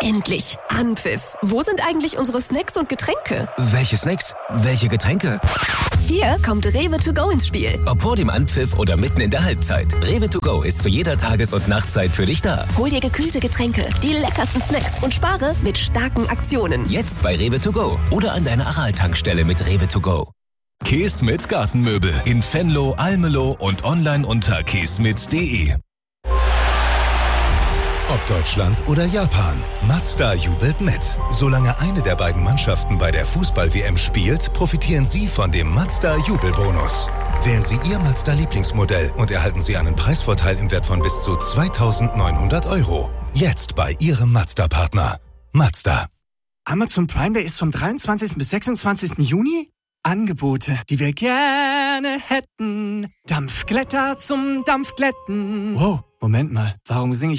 Endlich! Anpfiff! Wo sind eigentlich unsere Snacks und Getränke? Welche Snacks? Welche Getränke? Hier kommt Rewe to go ins Spiel. Ob vor dem Anpfiff oder mitten in der Halbzeit. Rewe to go ist zu jeder Tages- und Nachtzeit für dich da. Hol dir gekühlte Getränke, die leckersten Snacks und spare mit starken Aktionen. Jetzt bei Rewe to go oder an deiner Aral-Tankstelle mit Rewe to go. Keesmit Gartenmöbel in Venlo, Almelo und online unter keesmit.de. Ob Deutschland oder Japan, Mazda jubelt mit. Solange eine der beiden Mannschaften bei der Fußball-WM spielt, profitieren Sie von dem Mazda-Jubelbonus. Wählen Sie Ihr Mazda-Lieblingsmodell und erhalten Sie einen Preisvorteil im Wert von bis zu 2.900 €. Jetzt bei Ihrem Mazda-Partner. Mazda. Amazon Prime Day ist vom 23. bis 26. Juni? Angebote, die wir gerne hätten. Dampfglätter zum Dampfglätten. Wow, Moment mal, warum singe ich